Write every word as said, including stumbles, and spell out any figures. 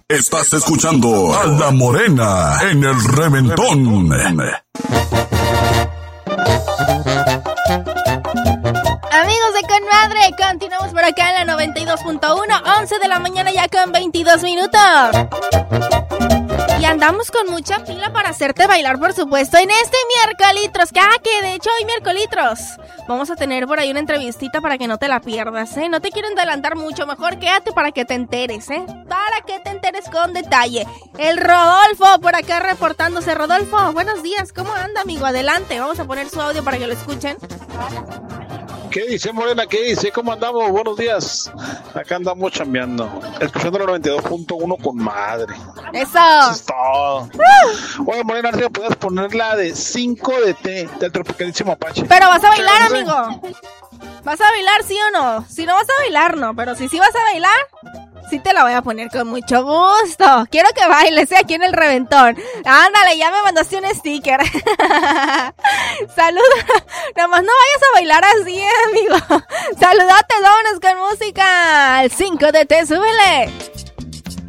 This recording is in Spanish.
Estás escuchando a La Morena en el Reventón. Amigos de Con Madre, continuamos por acá en la noventa y dos punto uno, once de la mañana ya con veintidós minutos. Y andamos con mucha pila para hacerte bailar, por supuesto, en este miércolitros, que, ah, que de hecho hoy miércolitros vamos a tener por ahí una entrevistita para que no te la pierdas, ¿eh? No te quiero adelantar mucho, mejor quédate para que te enteres, ¿eh? Para que te enteres con detalle. El Rodolfo por acá reportándose. Rodolfo, buenos días, ¿cómo anda, amigo? Adelante, vamos a poner su audio para que lo escuchen. ¿Qué dice, Morena? ¿Qué dice? ¿Cómo andamos? Buenos días. Acá andamos chambeando. Escuchando la noventa y dos punto uno con madre. ¡Eso! Eso es todo. Uh. Oye, Morena, si puedes poner la de cinco de té del tropicalísimo Apache. Pero vas a bailar, amigo. ¿Vas a bailar, sí o no? Si no vas a bailar, no. Pero si sí vas a bailar, sí te la voy a poner con mucho gusto. Quiero que bailes, ¿eh? Aquí en el Reventón. Ándale, ya me mandaste un sticker. Saludos. Nomás no vayas a bailar así, ¿eh, amigo? Saludate, vámonos con música. Al cinco de té, súbele.